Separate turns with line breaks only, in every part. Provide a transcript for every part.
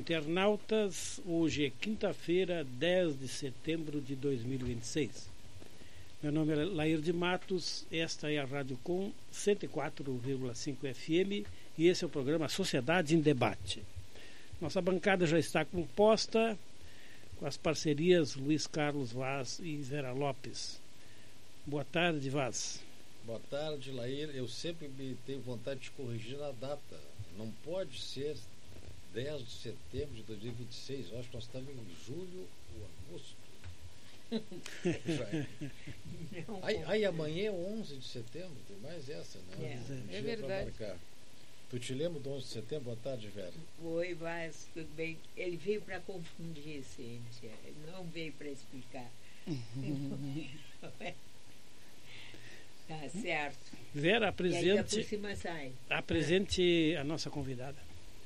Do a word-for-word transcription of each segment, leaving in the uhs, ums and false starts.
internautas. Hoje é quinta-feira, dez de setembro de dois mil e vinte e seis. Meu nome é Lair de Matos, esta é a Rádio Com cento e quatro vírgula cinco F M e esse é o programa Sociedade em Debate. Nossa bancada já está composta com as parcerias Luiz Carlos Vaz e Vera Lopes. Boa tarde, Vaz.
Boa tarde, Lair. Eu sempre me tenho vontade de corrigir na data. Não pode ser dez de setembro de dois mil e vinte e seis. Eu acho que nós estamos em julho ou agosto. aí, aí amanhã é onze de setembro, tem mais essa, né?
É, um é verdade.
Tu te lembra do onze de setembro? Boa tarde, Vera.
Oi, Vaz, tudo bem? Ele veio para confundir, Cíntia. Ele não veio para explicar. Tá certo.
Vera, apresente,
por cima sai.
apresente a nossa convidada.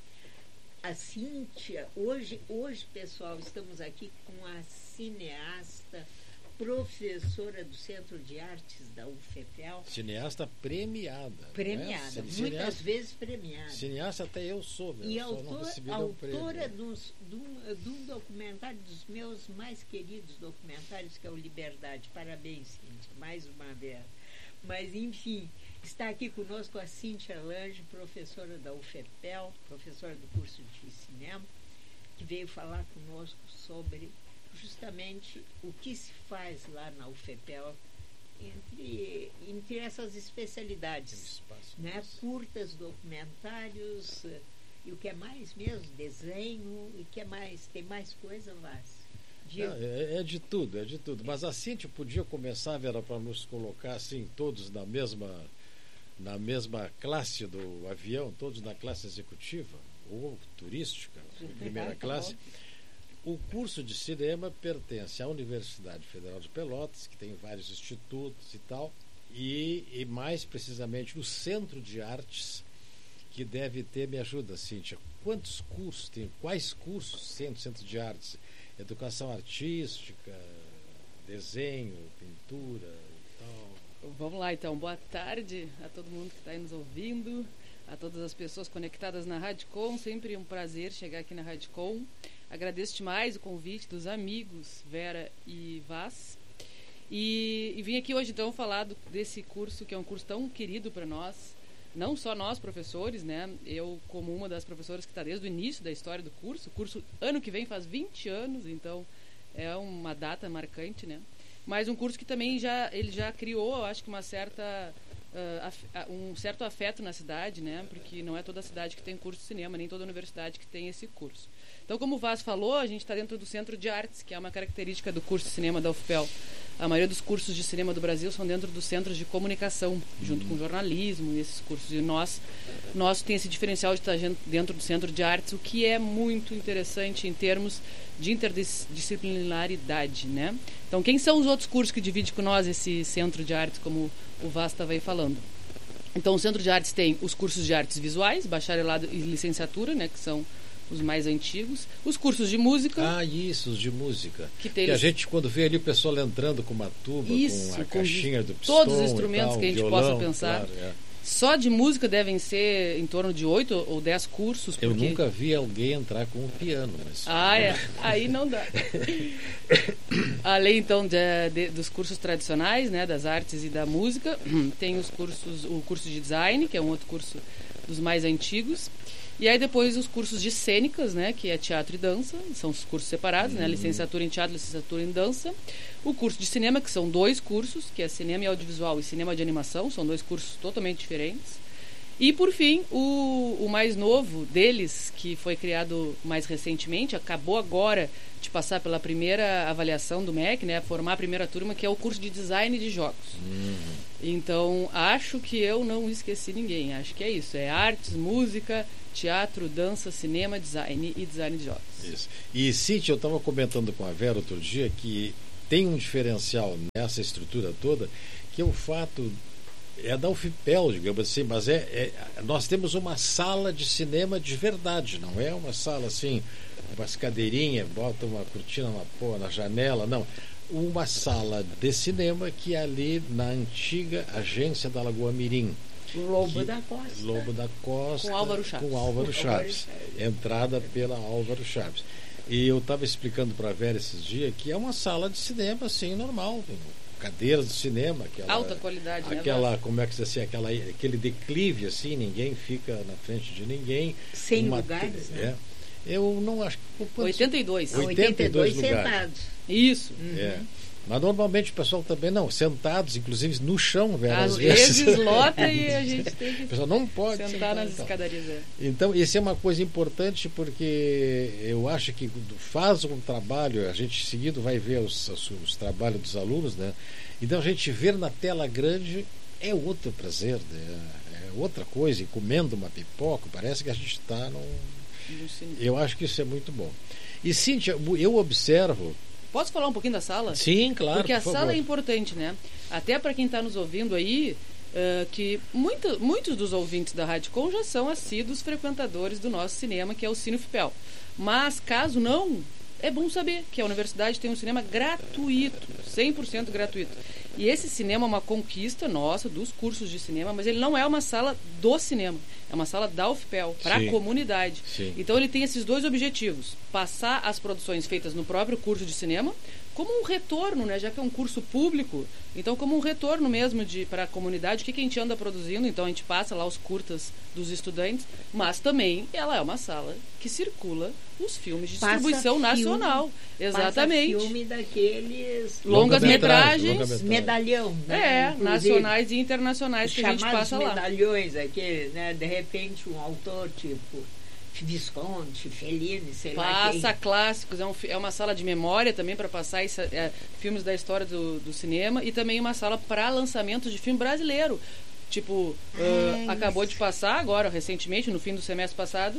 A Cíntia, hoje, hoje, pessoal, estamos aqui com a cineasta, professora do Centro de Artes da U F P E L.
Cineasta premiada.
Premiada,
é?
muitas
cineasta,
vezes premiada.
Cineasta até eu sou, meu,
E
eu
autor,
só não recebi
autora
prêmio.
dos, de, um, de um documentário, dos meus mais queridos documentários, que é o Liberdade. Parabéns, Cíntia, mais uma vez. Mas, enfim, está aqui conosco a Cíntia Lange, professora da U F P E L, professora do curso de cinema, que veio falar conosco sobre justamente o que se faz lá na U F P E L entre, entre essas especialidades, né? Curtas, documentários, e o que é mais mesmo, desenho, e o que é mais, tem mais coisa, Vaz?
Não, é, é de tudo, é de tudo. Mas a Cíntia podia começar, Vera, para nos colocar assim, todos na mesma, na mesma classe do avião, todos na classe executiva ou turística, primeira classe. O curso de cinema pertence à Universidade Federal de Pelotas, que tem vários institutos e tal, e, e mais precisamente o Centro de Artes, que deve ter, me ajuda, Cíntia, quantos cursos tem? Quais cursos centro, centro de artes? Educação artística, desenho, pintura e tal.
Vamos lá então, boa tarde a todo mundo que está aí nos ouvindo, a todas as pessoas conectadas na Rádio Com, sempre um prazer chegar aqui na Rádio Com. Agradeço demais o convite dos amigos Vera e Vaz. E, e vim aqui hoje então falar do, desse curso que é um curso tão querido para nós, não só nós professores, né? Eu como uma das professoras que está desde o início da história do curso, o curso ano que vem faz vinte anos, então é uma data marcante, né? Mas um curso que também já, ele já criou, eu acho que uma certa, uh, af, uh, um certo afeto na cidade, né? Porque não é toda a cidade que tem curso de cinema, nem toda universidade que tem esse curso. Então, como o Vaz falou, a gente está dentro do Centro de Artes, que é uma característica do curso de cinema da U F P E L. A maioria dos cursos de cinema do Brasil são dentro dos centros de comunicação, junto com jornalismo, esses cursos. E nós, nós tem esse diferencial de estar dentro do Centro de Artes, o que é muito interessante em termos de interdisciplinaridade, né? Então, quem são os outros cursos que dividem com nós esse Centro de Artes, como o Vaz estava aí falando? Então, o Centro de Artes tem os cursos de artes visuais, bacharelado e licenciatura, né, que são os mais antigos, os cursos de música.
Ah, isso, os de música.
Que,
tem que a gente, quando vê ali o pessoal entrando com uma tuba,
isso,
com a
com
caixinha do pistão,
todos os instrumentos
tal,
que a gente
violão,
possa pensar.
Claro, é.
Só de música devem ser em torno de oito ou dez cursos.
Eu
porque...
nunca vi alguém entrar com um piano. Mas...
Ah, é. Aí não dá. Além, então, de, de, dos cursos tradicionais, né, das artes e da música, tem os cursos, o curso de design, que é um outro curso dos mais antigos. E aí depois os cursos de cênicas, né, que é teatro e dança, são os cursos separados, uhum. né, licenciatura em teatro, licenciatura em dança. O curso de cinema, que são dois cursos, que é cinema e audiovisual e cinema de animação, são dois cursos totalmente diferentes. E por fim, o, o mais novo deles, que foi criado mais recentemente, acabou agora de passar pela primeira avaliação do M E C, né, formar a primeira turma, que é o curso de design de jogos. Uhum. Então, acho que eu não esqueci ninguém, acho que é isso, é artes, música, teatro, dança, cinema, design e design de jogos.
Isso. E, Cíntia, eu estava comentando com a Vera outro dia que tem um diferencial nessa estrutura toda, que é o fato, é da U F P E L, digamos assim, mas é, é nós temos uma sala de cinema de verdade, não é uma sala assim, umas cadeirinhas, bota uma cortina na, pô, na janela, não. Uma sala de cinema que é ali na antiga agência da Lagoa Mirim.
Lobo
que-
da Costa.
Lobo da Costa.
Com Álvaro Chaves.
Com Álvaro Chaves. Entrada pela Álvaro Chaves. E eu estava explicando para a Vera esses dias que é uma sala de cinema, assim, normal. Tem cadeiras de cinema. Aquela,
Alta qualidade, né?
aquela, como é que se diz assim, aquela, aquele declive, assim, ninguém fica na frente de ninguém.
Sem
Uma-
lugares, né?
É. Eu não acho.
oitenta e dois.
Oito.
oitenta e dois
lugares.
sentados.
Isso.
É. Mas normalmente o pessoal também não, sentados, inclusive no chão, Vera,
Às
às vezes.
vezes lota e a gente tem
O
que
pessoal não pode
sentar nas
então.
escadarias. é.
Então, isso é uma coisa importante porque eu acho que faz um trabalho, a gente seguido vai ver os, os, os trabalhos dos alunos, né? Então a gente ver na tela grande é outro prazer, né? É outra coisa, e comendo uma pipoca, parece que a gente está num.
No cinema.
Eu acho que isso é muito bom. E Cíntia, eu observo.
Posso falar um pouquinho da sala?
Sim, claro.
Porque a
por
sala
favor.
é importante, né? Até para quem está nos ouvindo aí, uh, que muita, muitos dos ouvintes da Rádio Com já são assíduos frequentadores do nosso cinema, que é o Cine UFPEL. Mas, caso não, é bom saber que a universidade tem um cinema gratuito, cem por cento gratuito. E esse cinema é uma conquista nossa, dos cursos de cinema, mas ele não é uma sala do cinema. É uma sala da UFPEL, para a
Sim.
comunidade.
Sim.
Então ele tem esses dois objetivos. Passar as produções feitas no próprio curso de cinema, como um retorno, né? Já que é um curso público, então como um retorno mesmo de para a comunidade, o que, que a gente anda produzindo, então a gente passa lá os curtas dos estudantes, mas também ela é uma sala que circula os filmes de
Passa
distribuição
filme,
nacional. Exatamente.
Passa filme daqueles
Longas
Longa-metragem,
metragens,
longa-metragem.
medalhão, né?
é,
Inclusive,
nacionais e internacionais que a gente
chamados
passa lá.
medalhões, aqueles, né? De repente um autor tipo Visconti, Fellini, sei lá quem.
Passa clássicos, é, um, fi- é uma sala de memória também para passar essa, é, filmes da história do, do cinema e também uma sala para lançamentos de filme brasileiro. Tipo,
Ah,
ah, acabou
isso.
de passar agora, recentemente, no fim do semestre passado,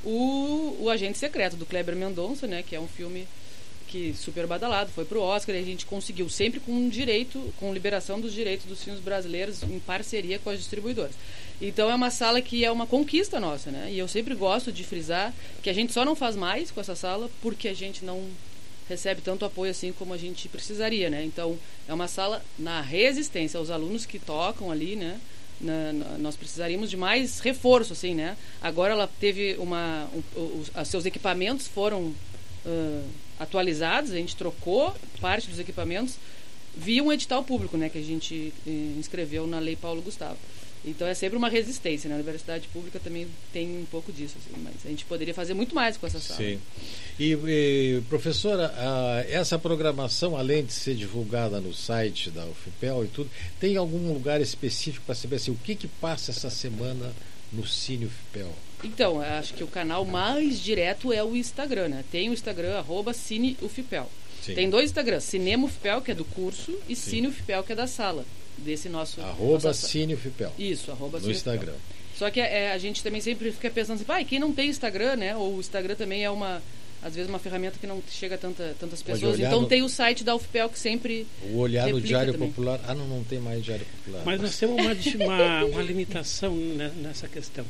o, o Agente Secreto, do Kleber Mendonça, né, que é um filme que super badalado, foi pro Oscar e a gente conseguiu sempre com direito, com liberação dos direitos dos filmes brasileiros em parceria com as distribuidoras. Então é uma sala que é uma conquista nossa, né? E eu sempre gosto de frisar que a gente só não faz mais com essa sala porque a gente não recebe tanto apoio assim como a gente precisaria, né? Então é uma sala na resistência aos alunos que tocam ali, né? Na, na, nós precisaríamos de mais reforço, assim, né? Agora ela teve uma, um, os, os seus equipamentos foram uh, atualizados, a gente trocou parte dos equipamentos via um edital público, né? Que a gente eh, inscreveu na Lei Paulo Gustavo. Então é sempre uma resistência, né? A universidade pública também tem um pouco disso, assim, mas a gente poderia fazer muito mais com essa sala.
Sim. E, e, professora, a, essa programação, além de ser divulgada no site da UFPEL e tudo, tem algum lugar específico para saber assim, o que, que passa essa semana no Cine UFPEL?
Então, acho que o canal mais direto é o Instagram, né? Tem o Instagram, arroba Cine UFPEL.
Sim.
Tem dois Instagrams, Cinema UFPEL, que é do curso, e
Sim.
Cine UFPEL, que é da sala, desse nosso...
Arroba
nossa-
Cine UFPEL.
Isso, arroba
No
Cine UFPEL.
Instagram.
Só que é, a gente também sempre fica pensando assim, pai, quem não tem Instagram, né? Ou o Instagram também é uma, às vezes, uma ferramenta que não chega a tanta, tantas
Pode
pessoas.
olhar
Então
no-
tem o site da UFPEL que sempre...
O olhar no
Replica
Diário
também.
Popular. Ah, não, não tem mais Diário Popular.
Mas nós temos uma, uma, uma limitação ne- nessa questão.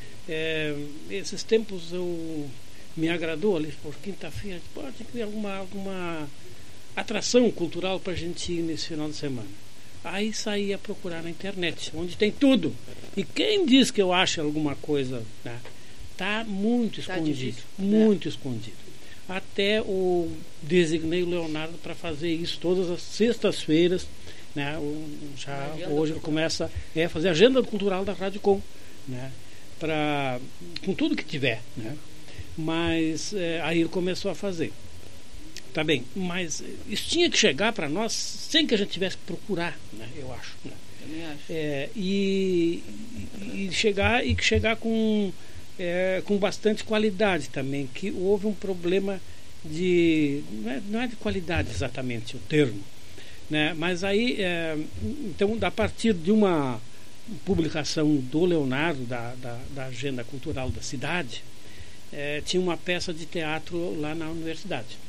É, esses tempos eu me agradou ali por quinta-feira, pode ter alguma, alguma atração cultural para a gente ir nesse final de semana. Aí saí a procurar na internet, onde tem tudo. E quem diz que eu acho alguma coisa, né, tá muito
Tá
escondido,
difícil,
muito escondido. Até o designei o Leonardo para fazer isso todas as sextas-feiras, né? O, já
Agenda
hoje ele começa é fazer a agenda cultural da Rádio Com, né? Para com tudo que tiver, né? Mas é, aí ele começou a fazer. Tá bem, mas isso tinha que chegar para nós sem que a gente tivesse que procurar, né? Eu acho, né?
Também acho.
É, e, e chegar e que chegar com é, com bastante qualidade também, que houve um problema de não é, não é de qualidade exatamente o termo, né? Mas aí é, então a partir de uma publicação do Leonardo da, da, da agenda cultural da cidade, é, tinha uma peça de teatro lá na universidade.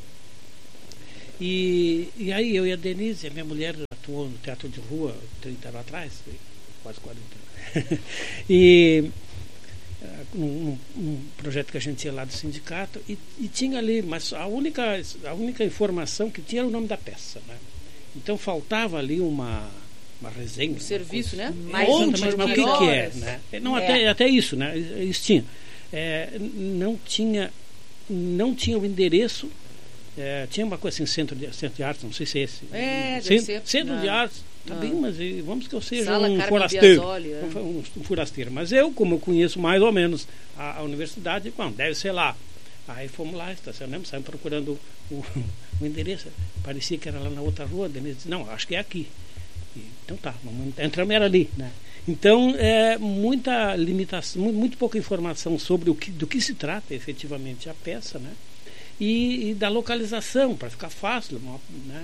E, e aí eu e a Denise, a minha mulher atuou no teatro de rua trinta anos atrás, quase quarenta anos. E uh, num, num projeto que a gente ia lá do sindicato, e, e tinha ali, mas a única, a única informação que tinha era o nome da peça, né? Então faltava ali uma, uma resenha.
Um serviço,
coisa,
né?
Mais
Exatamente, mas o que, que é?
horas.
Né? Não,
É.
Até, até isso, né? Isso tinha. É, não tinha. Não tinha o endereço. É, tinha uma coisa assim, centro de, centro de artes, não sei se é esse.
É, deve
centro,
ser.
centro
Não.
de artes, tá
Não.
bem, mas e, vamos que eu seja
Sala
um
Carmen
forasteiro.
Biasoli, é.
um, um, um forasteiro. Mas eu, como eu conheço mais ou menos a, a universidade, bom, deve ser lá. Aí fomos lá, estacionamos, saímos procurando o, o endereço. Parecia que era lá na outra rua. A Denise disse, não, acho que é aqui. E, então tá, vamos, entramos, era ali, né? Então, é, muita limitação, muito, muito pouca informação sobre o que, do que se trata efetivamente a peça, né? E, e da localização, para ficar fácil, né?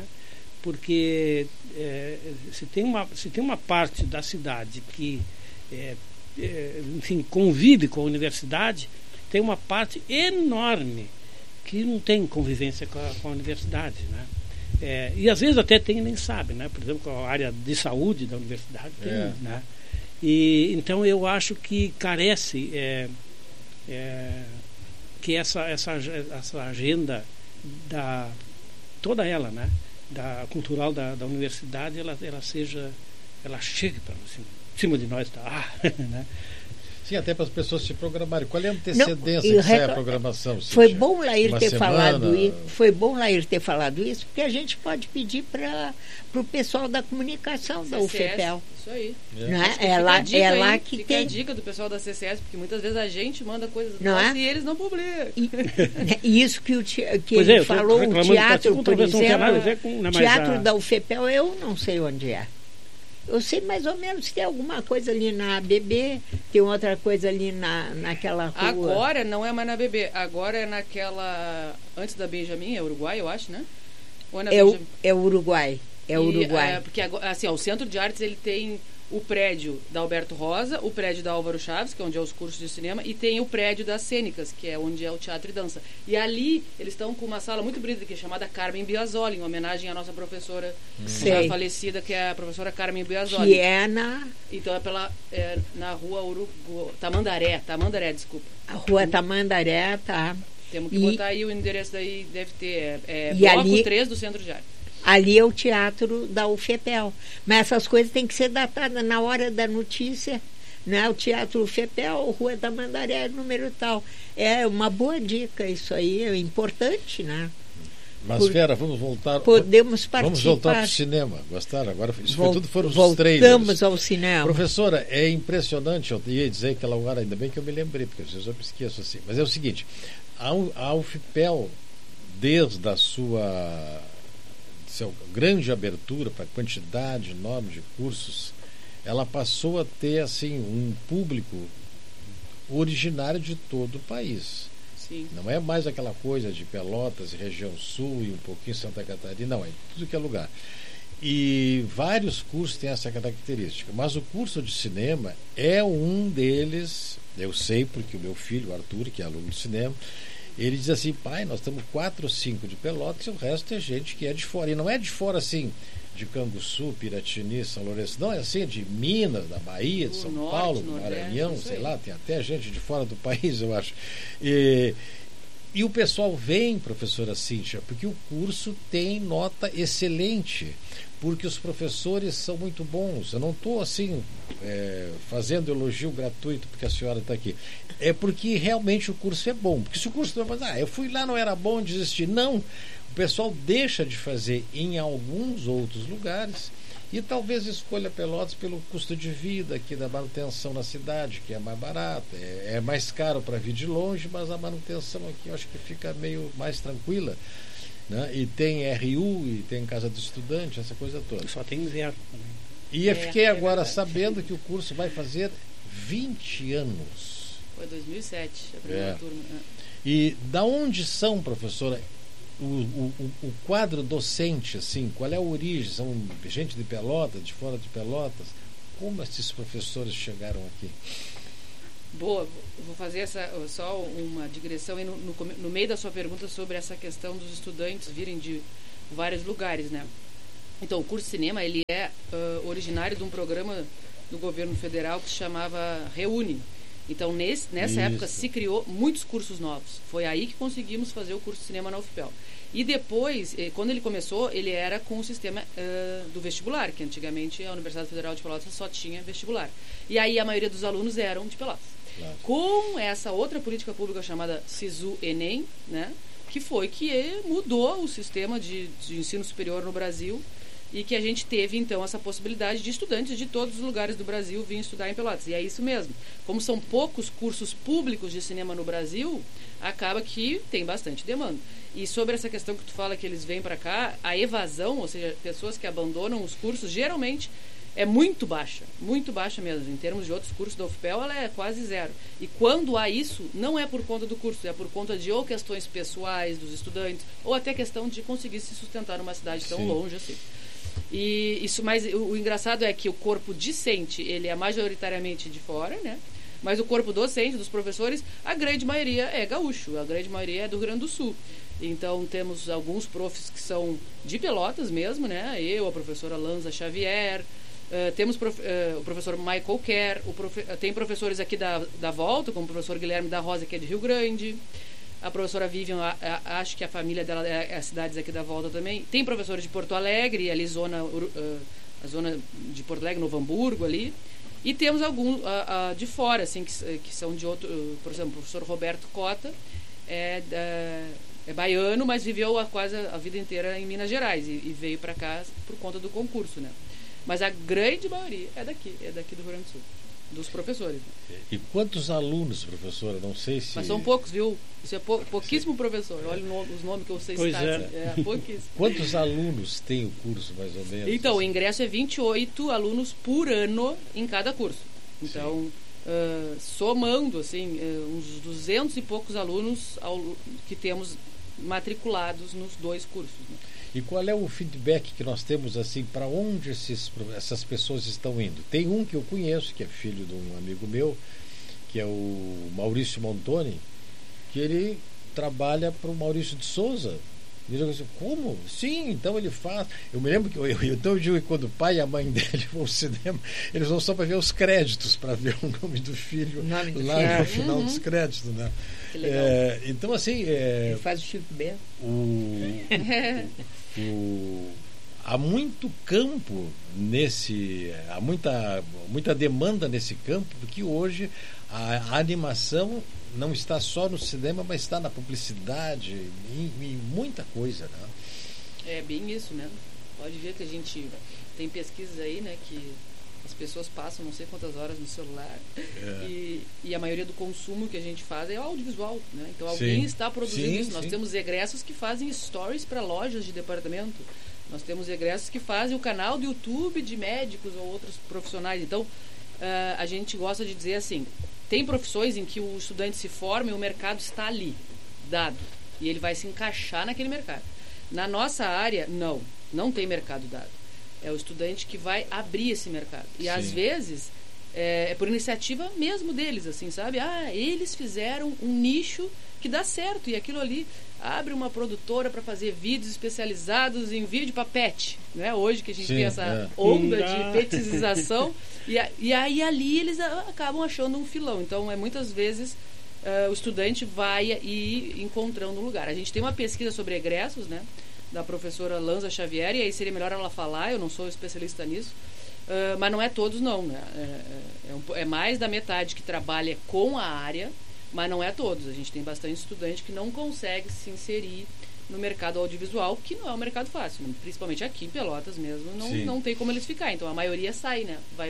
Porque é, se, tem uma, se tem uma parte da cidade que é, é, enfim, convive com a universidade, tem uma parte enorme que não tem convivência com a, com a universidade, né? É, e às vezes até tem e nem sabe, né? Por exemplo, a área de saúde da universidade tem,
É.
né? E, então eu acho que carece é, é, que essa, essa, essa agenda da toda ela, né? Da cultural da, da universidade, ela, ela seja, ela chegue para assim, cima de nós, tá? Ah, né?
Sim, até para as pessoas se programarem. Qual é a antecedência
Não,
que sai a
reco-
programação?
Foi
Cíntia?
bom Lair
Uma
ter
semana?
falado isso. Foi bom Lair ter falado isso, porque a gente pode pedir para o pessoal da comunicação da
C C S,
UFPEL.
Isso aí.
É.
Né?
Fica
É
a
lá,
dica
é
aí,
lá que
fica
tem.
a dica do pessoal da C C S, porque muitas vezes a gente manda coisas
Não
nossas
é?
e eles não publicam.
E, e isso que, o te, que
Pois é,
ele
eu tô
falou, o
reclamando do
teatro,
Partido,
por
talvez não tenha nada a
exemplo,
ver com- mas
teatro
a-
da UFPEL, eu não sei onde é. Eu sei mais ou menos se tem alguma coisa ali na A B B, tem outra coisa ali na, naquela rua.
Agora não é mais na B B, agora é naquela. Antes da Benjamin, é Uruguai, eu acho, né? Ou é na
É o,
Benjamin?
é o Uruguai. É o
E,
Uruguai.
é, porque agora, assim, ó, o Centro de Artes ele tem o prédio da Alberto Rosa, o prédio da Álvaro Chaves, que é onde é os cursos de cinema, e tem o prédio das Cênicas, que é onde é o teatro e dança. E ali eles estão com uma sala muito bonita que é chamada Carmen Biasoli, em homenagem à nossa professora já
Sei.
falecida, que é a professora Carmen Biasoli.
Que é na
Então é pela é, na rua Urugu... Tamandaré, Tamandaré, desculpa.
a rua Tamandaré, tá?
Temos que
E-
botar aí o endereço daí, deve ter. É, é
E
bloco
ali-
três do Centro de Arte.
Ali é o teatro da UFPEL. Mas essas coisas têm que ser datadas na hora da notícia. Né? O teatro UFPEL, Rua Tamandaré, número tal. É uma boa dica isso aí, é importante, né?
Mas,
Por-
Vera, vamos voltar.
Podemos participar.
Vamos voltar para o cinema. Gostaram? Agora, isso foi
Vol-
tudo foram os
Voltamos
trailers.
ao cinema.
Professora, é impressionante, eu ia dizer aquela hora, ainda bem que eu me lembrei, porque às vezes eu me esqueço assim. Mas é o seguinte, a, U- a UFPEL, desde a sua, sua grande abertura para a quantidade enorme de cursos, ela passou a ter assim um público originário de todo o país.
Sim.
Não é mais aquela coisa de Pelotas e região sul e um pouquinho Santa Catarina, não, é tudo que é lugar. E vários cursos têm essa característica, mas o curso de cinema é um deles, eu sei porque o meu filho, o Arthur, que é aluno de cinema, ele diz assim, pai, nós temos quatro ou cinco de Pelotas e o resto é gente que é de fora. E não é de fora assim, de Canguçu, Piratini, São Lourenço, não, é assim, de Minas, da Bahia, de
Do
São
norte,
Paulo, do
nordeste,
Maranhão,
isso
sei
aí.
lá, tem até gente de fora do país, eu acho. E, e o pessoal vem, professora Cíntia, porque o curso tem nota excelente, porque os professores são muito bons. Eu não estou assim é, fazendo elogio gratuito porque a senhora está aqui. É porque realmente o curso é bom. Porque se o curso não é bom, ah, eu fui lá, não era bom, desisti. Não. O pessoal deixa de fazer em alguns outros lugares e talvez escolha Pelotas pelo custo de vida aqui da manutenção na cidade, que é mais barato, é, é mais caro para vir de longe, mas a manutenção aqui eu acho que fica meio mais tranquila. Né? E tem R U, e tem casa do estudante, essa coisa toda.
Só tem inverno também.
E eu
É,
fiquei
é
agora
verdade.
sabendo que o curso vai fazer vinte anos.
Foi dois mil e sete, a primeira
É.
turma. É.
E da onde são, professora, o, o, o- o quadro docente, assim, qual é a origem? São gente de Pelotas, de fora de Pelotas? Como esses professores chegaram aqui?
Boa, vou fazer essa, só uma digressão aí no, no, come- no meio da sua pergunta sobre essa questão dos estudantes virem de vários lugares, né? Então, o curso de cinema, ele é ah, originário de um programa do governo federal que se chamava Reúne. Então, nesse, nessa
Isso.
época, se criou muitos cursos novos. Foi aí que conseguimos fazer o curso de cinema na UFPEL. E depois, quando ele começou, ele era com o sistema uh, do vestibular, que antigamente a Universidade Federal de Pelotas só tinha vestibular. E aí a maioria dos alunos eram de Pelotas. Claro. Com essa outra política pública chamada SISU-Enem, né, que foi que mudou o sistema de, de ensino superior no Brasil e que a gente teve, então, essa possibilidade de estudantes de todos os lugares do Brasil virem estudar em Pelotas. E é isso mesmo. Como são poucos cursos públicos de cinema no Brasil, acaba que tem bastante demanda. E sobre essa questão que tu fala que eles vêm para cá, a evasão, ou seja, pessoas que abandonam os cursos, geralmente é muito baixa, muito baixa mesmo. Em termos de outros cursos da U F P E L, ela é quase zero. E quando há isso, não é por conta do curso, é por conta de ou questões pessoais dos estudantes, ou até questão de conseguir se sustentar numa cidade tão Sim. longe assim. E isso, mas o, o engraçado é que o corpo discente, ele é majoritariamente de fora, né? Mas o corpo docente, dos professores, a grande maioria é gaúcho, a grande maioria é do Rio Grande do Sul. Então temos alguns profs que são de Pelotas mesmo, né? Eu, a professora Lanza Xavier, uh, temos prof, uh, o professor Michael Kerr, o profe, uh, tem professores aqui da, da volta, como o professor Guilherme da Rosa, que é de Rio Grande. A professora Vivian, a, a, acho que a família dela é, é as cidades aqui da volta também. Tem professores de Porto Alegre, ali zona, uh, a zona de Porto Alegre, Novo Hamburgo ali. E temos alguns uh, uh, de fora, assim, que, que são de outro, uh, por exemplo, o professor Roberto Cota, é, uh, é baiano, mas viveu a, quase a vida inteira em Minas Gerais e, e veio para cá por conta do concurso, né? Mas a grande maioria é daqui, é daqui do Rio Grande do Sul, dos professores.
E quantos alunos, professora? Não sei se...
Mas são poucos, viu? Isso é pou, pouquíssimo Sim. professor. Olha os nomes que eu sei citar. É. É, pouquíssimo.
Quantos alunos tem o curso, mais ou menos?
Então, assim? O ingresso é vinte e oito alunos por ano em cada curso. Então, uh, somando, assim, uh, uns duzentos e poucos alunos ao, que temos matriculados nos dois cursos. Né?
E qual é o feedback que nós temos, assim, para onde esses, essas pessoas estão indo? Tem um que eu conheço, que é filho de um amigo meu, que é o Maurício Montoni, que ele trabalha para o Maurício de Souza. E eu disse, como? Sim, então ele faz. Eu me lembro que eu, eu, então eu digo que quando o pai e a mãe dele vão ao cinema, eles vão só para ver os créditos, para ver o nome do filho
nome do
lá
filho.
no final uhum. dos créditos, né? É, então, assim. É,
ele faz o Chico Bento.
O, o, o, há muito campo nesse. Há muita, muita demanda nesse campo, porque hoje a, a animação não está só no cinema, mas está na publicidade, em, em muita coisa, né?
É bem isso, né? Pode ver que a gente tem pesquisas aí, né, que as pessoas passam não sei quantas horas no celular é. e, e a maioria do consumo que a gente faz é audiovisual, né? Então alguém sim. está produzindo sim, isso. Nós sim. temos egressos que fazem stories para lojas de departamento. Nós temos egressos que fazem o canal do YouTube de médicos ou outros profissionais. Então, uh, a gente gosta de dizer assim, tem profissões em que o estudante se forma e o mercado está ali, dado. E ele vai se encaixar naquele mercado. Na nossa área, não. Não tem mercado dado. É o estudante que vai abrir esse mercado. E, Sim. às vezes, é, é por iniciativa mesmo deles, assim, sabe? Ah, eles fizeram um nicho que dá certo. E aquilo ali abre uma produtora para fazer vídeos especializados em vídeo para pet. Né? Hoje que a gente Sim, tem essa é. onda de petização. E, e aí ali eles acabam achando um filão. Então, é muitas vezes uh, o estudante vai ir encontrando um lugar. A gente tem uma pesquisa sobre egressos, né, da professora Lanza Xavier, e aí seria melhor ela falar, eu não sou especialista nisso, uh, mas não é todos não. Né? É, é, um, é mais da metade que trabalha com a área, mas não é todos. A gente tem bastante estudante que não consegue se inserir no mercado audiovisual, que não é um mercado fácil, principalmente aqui em Pelotas mesmo, não, não tem como eles ficar. Então a maioria sai, né? Vai,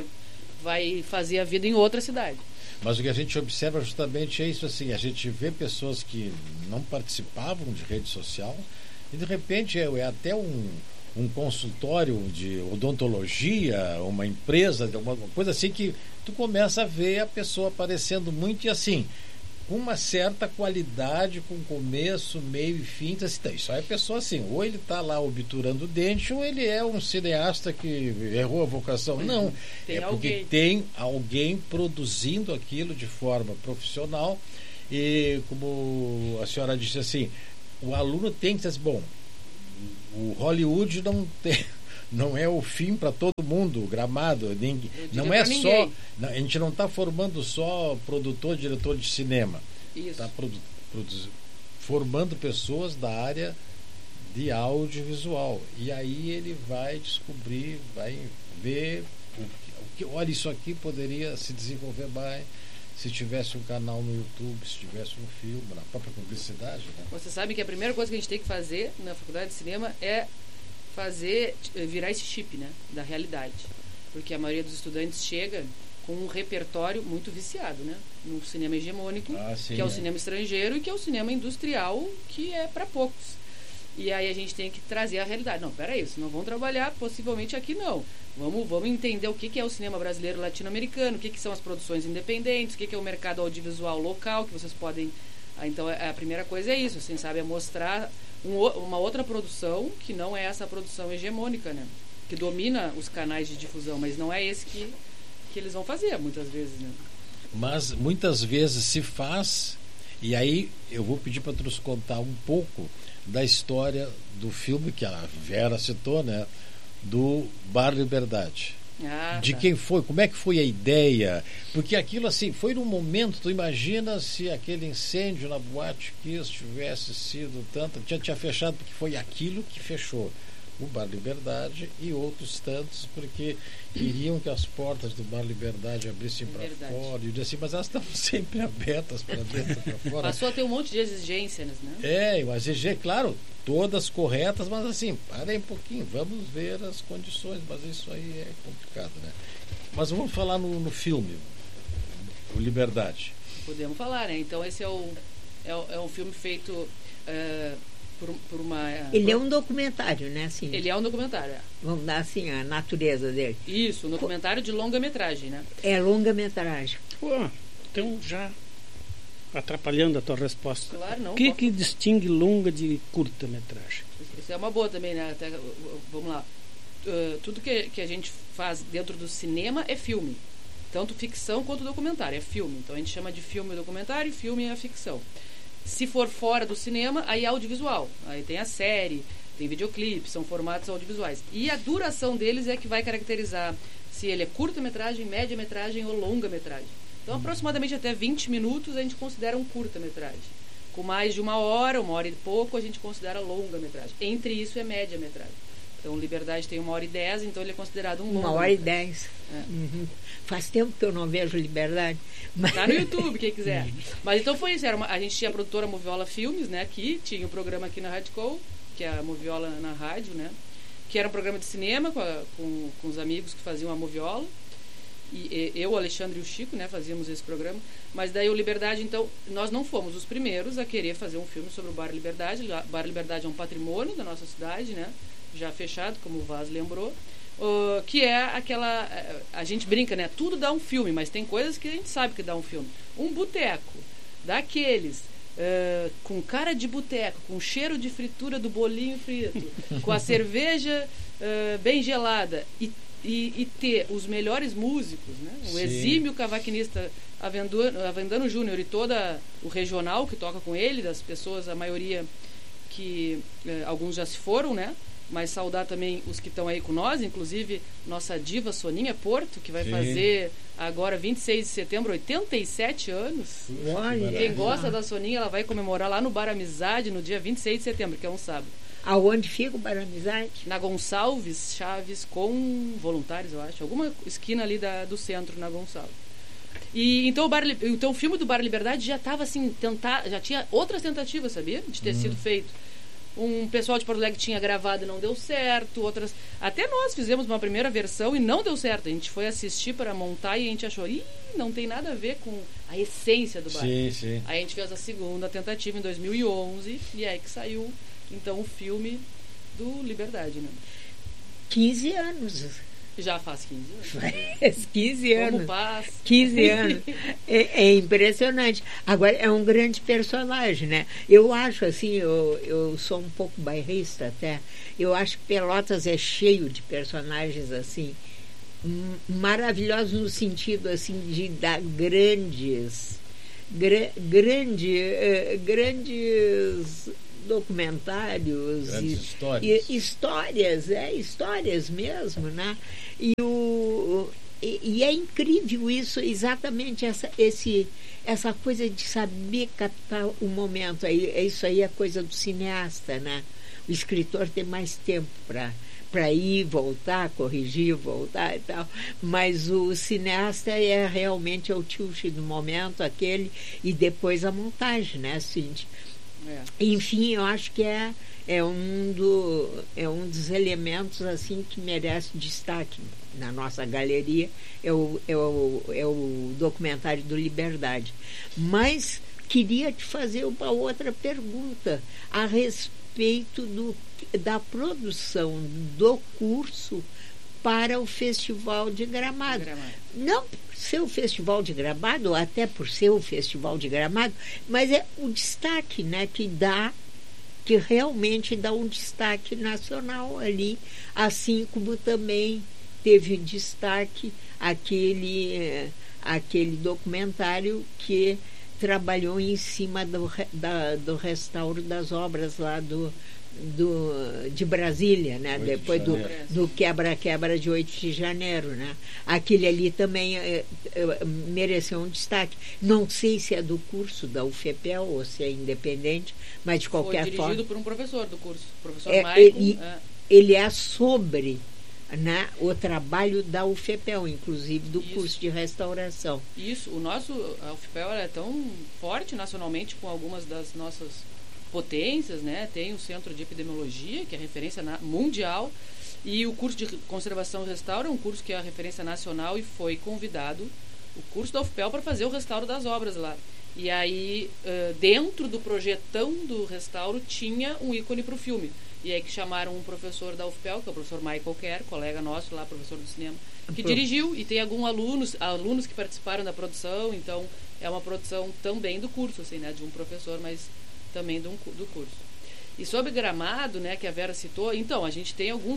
vai fazer a vida em outra cidade.
Mas o que a gente observa justamente é isso, assim, a gente vê pessoas que não participavam de rede social e de repente é, é até um, um consultório de odontologia, uma empresa, uma coisa assim que tu começa a ver a pessoa aparecendo muito e assim, com uma certa qualidade, com começo, meio e fim. Então, assim, isso aí é pessoa assim, ou ele está lá obturando o dente, ou ele é um cineasta que errou a vocação. Não, tem é porque alguém. tem alguém produzindo aquilo de forma profissional e, como a senhora disse assim, o aluno tem que dizer assim, bom, o Hollywood não tem... Não é o fim para todo mundo, o Gramado. Ninguém, não é só. Não, a gente não está formando só produtor, diretor de cinema. Está produ, produ, formando pessoas da área de audiovisual. E aí ele vai descobrir, vai ver o que, olha, isso aqui poderia se desenvolver mais se tivesse um canal no YouTube, se tivesse um filme, na própria publicidade, né?
Você sabe que a primeira coisa que a gente tem que fazer na faculdade de cinema é fazer, virar esse chip, né, da realidade. Porque a maioria dos estudantes chega com um repertório muito viciado, né? No cinema hegemônico,
ah, sim,
que é o
é.
cinema estrangeiro, e que é o cinema industrial, que é para poucos. E aí a gente tem que trazer a realidade. Não, peraí, vocês não vão trabalhar possivelmente aqui, não. Vamos, vamos entender o que, que é o cinema brasileiro latino-americano, o que, que são as produções independentes, o que, que é o mercado audiovisual local, que vocês podem... Ah, então, a primeira coisa é isso, assim, sabe? É mostrar um, uma outra produção que não é essa produção hegemônica, né? Que domina os canais de difusão, mas não é esse que, que eles vão fazer, muitas vezes, né?
Mas muitas vezes se faz, e aí eu vou pedir para tu nos contar um pouco da história do filme que a Vera citou, né? Do Bar Liberdade.
Ah,
de
tá.
quem foi, como é que foi a ideia, porque aquilo assim, foi num momento, tu imagina se aquele incêndio na Boate Kiss tivesse sido tanto, tinha, tinha fechado porque foi aquilo que fechou o Bar Liberdade e outros tantos, porque queriam que as portas do Bar Liberdade abrissem para fora, e assim, mas elas estão sempre abertas para dentro e para fora.
Passou a ter um monte de exigências, né?
É, mas exigências, claro, todas corretas, mas assim, parem um pouquinho, vamos ver as condições, mas isso aí é complicado, né? Mas vamos falar no, no filme, o Liberdade.
Podemos falar, né? Então esse é, o, é, o, é um filme feito uh, por, por uma...
Ele é um documentário, né? Assim,
ele é um documentário, é.
Vamos dar assim a natureza dele.
Isso, um documentário de longa-metragem, né?
É longa-metragem.
Pô, então já atrapalhando a tua resposta.
Claro, não.
O que,
pode.
que distingue longa de curta-metragem?
Isso é uma boa também, né? Até, vamos lá. Uh, tudo que, que a gente faz dentro do cinema é filme. Tanto ficção quanto documentário. É filme. Então a gente chama de filme o documentário e filme é a ficção. Se for fora do cinema, aí é audiovisual. Aí tem a série, tem videoclipe, são formatos audiovisuais. E a duração deles é que vai caracterizar se ele é curta-metragem, média-metragem ou longa-metragem. Então, aproximadamente até vinte minutos a gente considera um curta-metragem. Com mais de uma hora, uma hora e pouco, a gente considera longa-metragem. Entre isso é média-metragem. Então, Liberdade tem uma hora e dez, então ele é considerado um longa.
Uma hora e dez.
É.
Uhum. Faz tempo que eu não vejo Liberdade. Mas...
Tá no YouTube, quem quiser. Mas então foi isso. Era uma, a gente tinha a produtora Moviola Filmes, né? Aqui, tinha o programa aqui na Radicol, que é a Moviola na rádio, né? Que era um programa de cinema com, a, com, com os amigos que faziam a Moviola. E, e eu, o Alexandre e o Chico, né, fazíamos esse programa. Mas daí o Liberdade, então, nós não fomos os primeiros a querer fazer um filme sobre o Bar Liberdade. O Bar Liberdade é um patrimônio da nossa cidade, né? Já fechado, como o Vaz lembrou. Uh, que é aquela... A gente brinca, né? Tudo dá um filme, mas tem coisas que a gente sabe que dá um filme. Um boteco, daqueles... Uh, com cara de boteco, com cheiro de fritura do bolinho frito, com a cerveja uh, bem gelada e, e, e ter os melhores músicos, né? O
Sim.
exímio cavaquinista Avendano, Avendano Júnior e todo o regional que toca com ele, das pessoas, a maioria que uh, alguns já se foram, né? Mas saudar também os que estão aí com nós, inclusive nossa diva Soninha Porto, que vai
Sim.
fazer agora vinte e seis de setembro, oitenta e sete anos.
Olha.
Quem gosta da Soninha, ela vai comemorar lá no Bar Amizade no dia vinte e seis de setembro, que é um sábado.
Aonde fica o Bar Amizade?
Na Gonçalves Chaves, com voluntários, eu acho. Alguma esquina ali da, do centro, na Gonçalves. E, então, o Bar, então o filme do Bar Liberdade já estava assim, tentar, já tinha outras tentativas, sabia? De ter hum. sido feito. Um pessoal de Porto Alegre tinha gravado e não deu certo, outras... Até nós fizemos uma primeira versão e não deu certo. A gente foi assistir para montar e a gente achou, ih, não tem nada a ver com a essência do bar.
Sim, sim.
Aí a gente fez a segunda tentativa em dois mil e onze e aí que saiu, então, o filme do Liberdade, né?
quinze anos.
Já faz quinze anos.
Faz quinze anos.
Como passa.
quinze anos. É, é impressionante. Agora, é um grande personagem, né? Eu acho, assim, eu, eu sou um pouco bairrista até, eu acho que Pelotas é cheio de personagens, assim, maravilhosos no sentido, assim, de dar grandes, gra, grande, uh, grandes... documentários
grandes
e,
histórias.
E, histórias, é, histórias mesmo, né? E, o, e, e é incrível isso, exatamente essa, esse, essa coisa de saber captar o momento. Aí, isso aí é coisa do cineasta, né? o escritor tem mais tempo para para ir, voltar, corrigir, voltar e tal, mas o cineasta é realmente é o tilt do momento, aquele, e depois a montagem, né, Cíntia?
É.
Enfim, eu acho que é, é, um do, é um dos elementos assim que merece destaque na nossa galeria, é o, é o, é o documentário do Liberdade. Mas queria te fazer uma outra pergunta a respeito do, da produção do curso para o Festival de Gramado.
Gramado.
Não por ser o Festival de Gramado, ou até por ser o Festival de Gramado, mas é o destaque, né, que dá, que realmente dá um destaque nacional ali, assim como também teve destaque aquele, aquele documentário que trabalhou em cima do, da, do restauro das obras lá do, do, de Brasília, né? Depois
de
do, do quebra-quebra de oito de janeiro. Né? Aquele ali também é, é, mereceu um destaque. Não sei se é do curso da U F P E L ou se é independente, mas de qualquer
Foi
forma...
dirigido por um professor do curso, professor
é,
Maicon.
Ele
é.
ele é sobre... Né, o trabalho da U F P E L, inclusive do
Isso.
curso de restauração.
Isso, o nosso, a U F P E L é tão forte nacionalmente com algumas das nossas potências, né? Tem o Centro de Epidemiologia, que é referência na, mundial, e o curso de Conservação e Restauro é um curso que é a referência nacional e foi convidado o curso da U F P E L para fazer o restauro das obras lá. E aí, uh, dentro do projetão do restauro, tinha um ícone para o filme. E aí que chamaram um professor da U F P E L, que é o professor Michael Kerr, colega nosso lá, professor do cinema, que
Pro...
dirigiu, e tem alguns alunos, alunos que participaram da produção, então é uma produção também do curso, assim, né, de um professor, mas também do, do curso. E sobre Gramado, né, que a Vera citou, então, a gente tem alguns,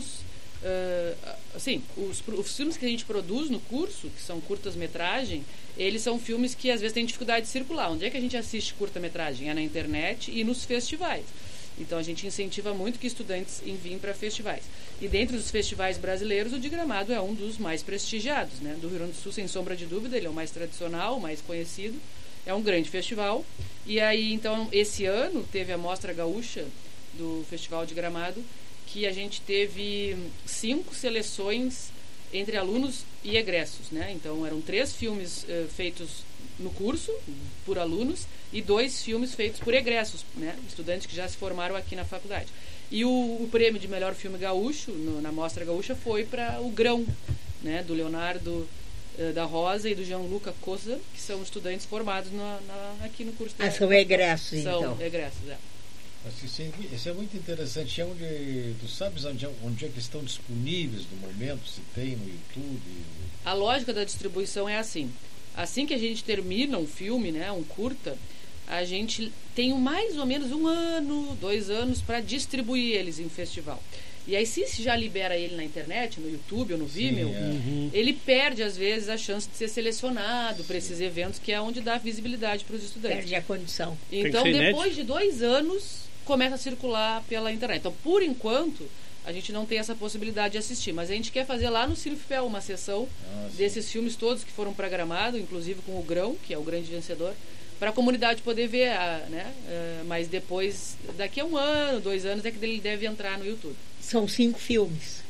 uh, assim, os, os filmes que a gente produz no curso, que são curtas-metragem, eles são filmes que às vezes têm dificuldade de circular. Onde é que a gente assiste curta-metragem? É na internet e nos festivais. Então, a gente incentiva muito que estudantes enviem para festivais. E dentre os festivais brasileiros, o de Gramado é um dos mais prestigiados, né? Do Rio Grande do Sul, sem sombra de dúvida, ele é o mais tradicional, o mais conhecido. É um grande festival. E aí, então, esse ano teve a Mostra Gaúcha do Festival de Gramado, que a gente teve cinco seleções entre alunos e egressos, né? Então, eram três filmes uh, feitos no curso, por alunos, e dois filmes feitos por egressos, né? Estudantes que já se formaram aqui na faculdade. E o, o prêmio de melhor filme gaúcho, no, na Mostra Gaúcha, foi para O Grão, né? Do Leonardo uh, da Rosa e do Gianluca Cosa, que são estudantes formados na, na, aqui no curso.
Ah,
da,
são egressos,
são
então.
São egressos, é.
Isso é, isso é muito interessante. É onde, tu sabes onde, onde é que estão disponíveis no momento, se tem no YouTube?
A lógica da distribuição é assim. Assim que a gente termina um filme, né, um curta, a gente tem mais ou menos um ano, dois anos para distribuir eles em festival. E aí, se já libera ele na internet, no YouTube ou no Vimeo,
Sim, é.
Uhum.
ele perde, às vezes, a chance de ser selecionado para esses eventos, que é onde dá visibilidade para os estudantes.
Perde a condição.
Então,
Tem que ser
depois
inédito.
de dois anos, começa a circular pela internet. Então, por enquanto, a gente não tem essa possibilidade de assistir, mas a gente quer fazer lá no Cine F P E L uma sessão
Ah,
desses filmes todos que foram para Gramado, inclusive com o Grão, que é o grande vencedor, para a comunidade poder ver, a, né? Uh, mas depois, daqui a um ano, dois anos, é que ele deve entrar no YouTube.
São cinco filmes.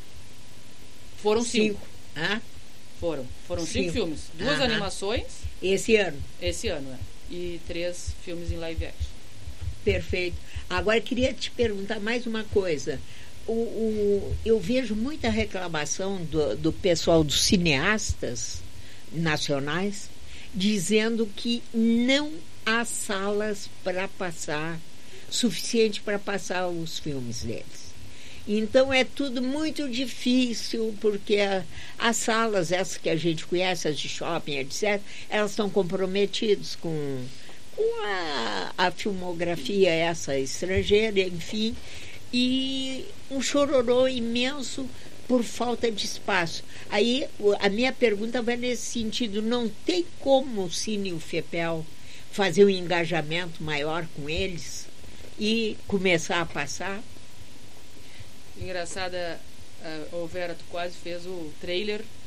Foram cinco.
Ah,
Foram. Foram cinco,
Cinco.
filmes. Duas
Aham.
animações
esse ano.
esse ano, né? E três filmes em live action.
Perfeito. Agora, queria te perguntar mais uma coisa. O, o, eu vejo muita reclamação do, do pessoal dos cineastas nacionais dizendo que não há salas para passar, suficiente para passar os filmes deles. Então é tudo muito difícil, porque a, as salas, essas que a gente conhece, as de shopping, etcétera, elas estão comprometidas com, com a, a filmografia essa estrangeira, enfim, e um chororô imenso por falta de espaço. Aí a minha pergunta vai nesse sentido: não tem como o Cine U F P E L fazer um engajamento maior com eles e começar a passar?
Engraçada, uh, Vera, tu quase fez o trailer